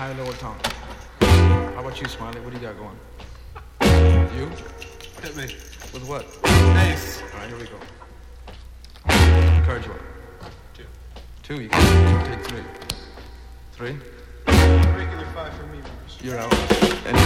high, lower tongue. How about you, Smiley? What do you got going? You? Hit me. With what? Ace. All right, here we go. Encourage what? 2. 2, you can take 3. 3? Regular 5 for me, Mars. You're out. And